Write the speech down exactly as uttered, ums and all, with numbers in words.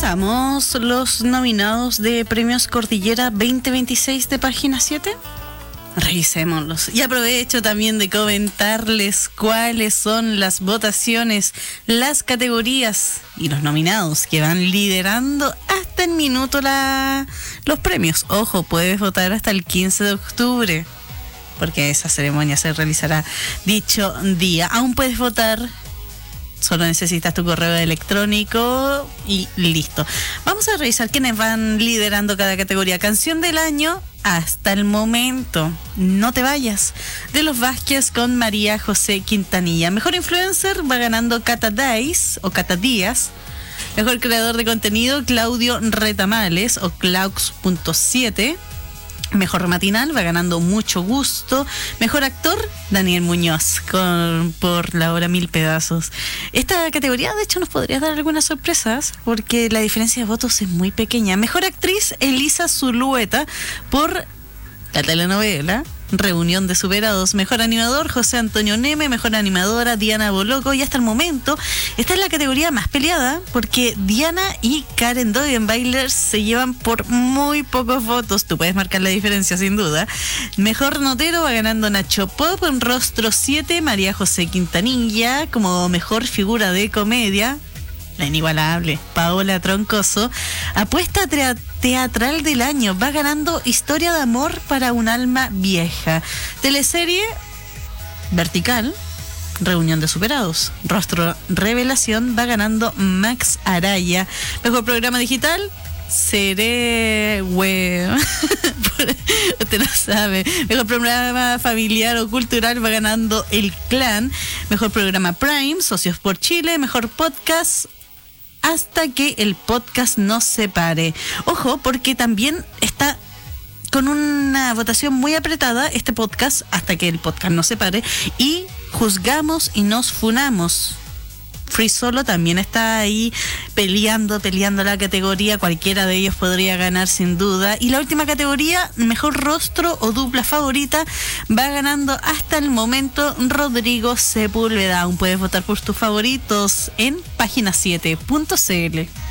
¿Revisamos los nominados de Premios Cordillera veinte veintiséis de Página siete? Revisémoslos. Y aprovecho también de comentarles cuáles son las votaciones, las categorías y los nominados que van liderando hasta el minuto la, los premios. Ojo, puedes votar hasta el quince de octubre, porque esa ceremonia se realizará dicho día. Aún puedes votar. Solo necesitas tu correo electrónico y listo. Vamos a revisar quiénes van liderando cada categoría. Canción del año hasta el momento. No te vayas. De los Vázquez con María José Quintanilla. Mejor influencer va ganando Cata Dice o Cata Díaz. Mejor creador de contenido Claudio Retamales o Claux punto siete. Mejor matinal va ganando Mucho Gusto. Mejor actor, Daniel Muñoz con, por la obra Mil Pedazos. Esta categoría de hecho nos podría dar algunas sorpresas porque la diferencia de votos es muy pequeña. Mejor actriz, Elisa Zulueta por la telenovela Reunión de Superados. Mejor animador, José Antonio Neme. Mejor animadora, Diana Boloco. Y hasta el momento esta es la categoría más peleada porque Diana y Karen Dogenbailer se llevan por muy pocos votos. Tú puedes marcar la diferencia sin duda. Mejor notero va ganando Nacho Pop en Rostro siete. María José Quintanilla como mejor figura de comedia, la inigualable Paola Troncoso. Apuesta tra- teatral del año va ganando Historia de amor para un alma vieja. Teleserie Vertical, Reunión de Superados. Rostro Revelación va ganando Max Araya. Mejor programa digital, Seré web. Usted no sabe. Mejor programa familiar o cultural va ganando El Clan. Mejor programa Prime, Socios por Chile. Mejor podcast, Hasta que el podcast nos separe. Ojo, porque también está con una votación muy apretada este podcast, Hasta que el podcast nos separe, y Juzgamos y nos funamos. Free Solo también está ahí peleando, peleando la categoría. Cualquiera de ellos podría ganar sin duda. Y la última categoría, Mejor Rostro o Dupla Favorita, va ganando hasta el momento Rodrigo Sepúlveda. Aún puedes votar por tus favoritos en página siete punto c l.